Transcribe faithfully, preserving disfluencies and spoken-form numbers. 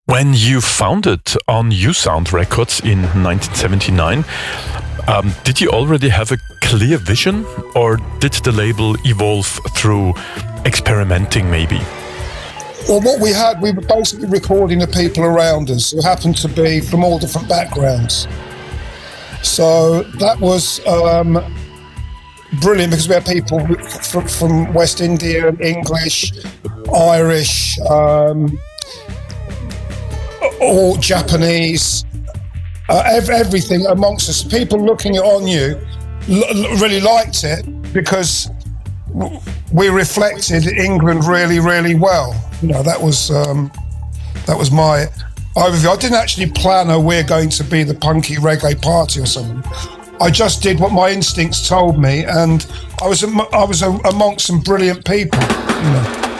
When you founded On You Sound Records in nineteen seventy-nine, um, did you already have a clear vision, or did the label evolve through experimenting maybe? Well, what we had, we were basically recording the people around us who happened to be from all different backgrounds. So that was um, brilliant, because we had people from, from West Indian, English, Irish, um, all Japanese, uh, ev- everything amongst us. People looking on you l- really liked it, because w- we reflected England really, really well. You know, that was um, that was my overview. I didn't actually plan, oh, we're going to be the punky reggae party or something. I just did what my instincts told me, and I was am- I was a- amongst some brilliant people. You know.